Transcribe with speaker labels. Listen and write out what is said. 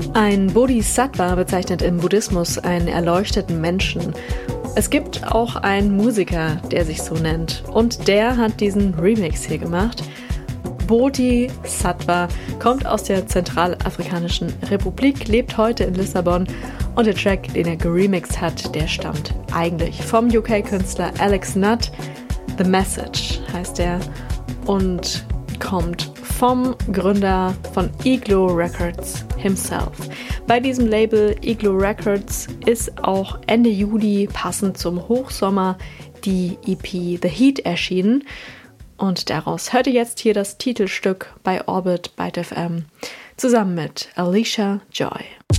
Speaker 1: Ein Bodhisattva bezeichnet im Buddhismus einen erleuchteten Menschen. Es gibt auch einen Musiker, der sich so nennt. Und der hat diesen Remix hier gemacht. Bodhisattva kommt aus der Zentralafrikanischen Republik, lebt heute in Lissabon. Und der Track, den er geremixed hat, der stammt eigentlich vom UK-Künstler Alex Nutt. The Message heißt er und kommt vom Gründer von Iglo Records himself. Bei diesem Label Iglo Records ist auch Ende Juli passend zum Hochsommer die EP The Heat erschienen. Und daraus hört ihr jetzt hier das Titelstück bei Orbit Byte FM zusammen mit Alicia Joy.